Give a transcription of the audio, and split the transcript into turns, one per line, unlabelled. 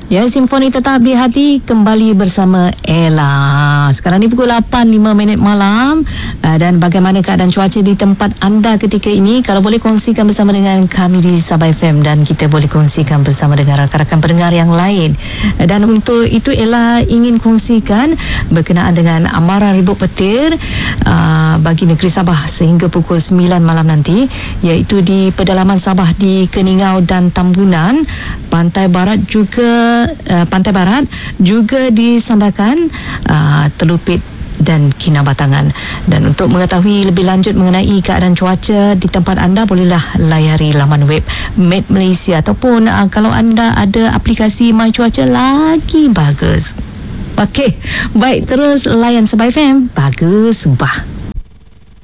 Ya, Simfoni Tetap di Hati kembali bersama Ella. Sekarang ni pukul 8.05 malam. Dan bagaimana keadaan cuaca di tempat anda ketika ini? Kalau boleh kongsikan bersama dengan kami di Sabah FM, dan kita boleh kongsikan bersama dengan rakan-rakan pendengar yang lain. Dan untuk itu Ella ingin kongsikan berkenaan dengan amaran ribut petir bagi negeri Sabah sehingga pukul 9 malam nanti, iaitu di pedalaman Sabah di Keningau dan Tambunan, Pantai Barat juga disandarkan Telupit dan Kinabatangan. Dan untuk mengetahui lebih lanjut mengenai keadaan cuaca di tempat anda, bolehlah layari laman web Met Malaysia, ataupun kalau anda ada aplikasi My Cuaca lagi bagus. Okey, baik, terus layan Sabah FM. Bagus, subah.